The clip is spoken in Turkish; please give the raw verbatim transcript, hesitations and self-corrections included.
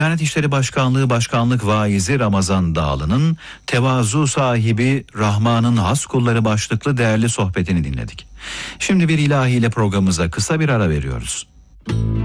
Diyanet İşleri Başkanlığı Başkanlık Vaizi Ramazan Dağlı'nın Tevazu Sahibi Rahman'ın Has Kulları başlıklı değerli sohbetini dinledik. Şimdi bir ilahiyle programımıza kısa bir ara veriyoruz.